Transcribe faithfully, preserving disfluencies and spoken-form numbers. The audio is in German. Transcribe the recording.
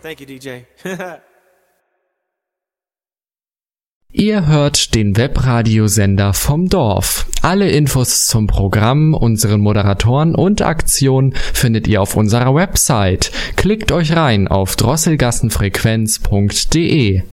Thank you, D J. Ihr hört den Webradiosender vom Dorf. Alle Infos zum Programm, unseren Moderatoren und Aktionen findet ihr auf unserer Website. Klickt euch rein auf drosselgassenfrequenz punkt de.